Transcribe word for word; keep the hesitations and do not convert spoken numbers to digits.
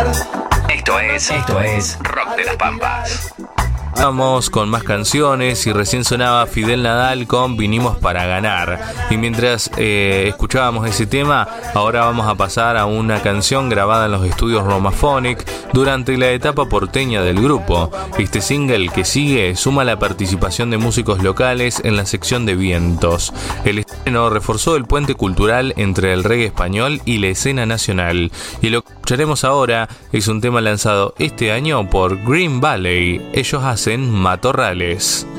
ganar. Esto es, esto es Rock de las Pampas. Vamos con más canciones y recién sonaba Fidel Nadal con Vinimos para ganar. Y mientras eh, escuchábamos ese tema, ahora vamos a pasar a una canción grabada en los estudios Romaphonic durante la etapa porteña del grupo. Este single que sigue suma la participación de músicos locales en la sección de vientos. El estreno reforzó el puente cultural entre el reggae español y la escena nacional. Y lo que escucharemos ahora es un tema lanzado este año por Green Valley. Ellos hacen Matorrales.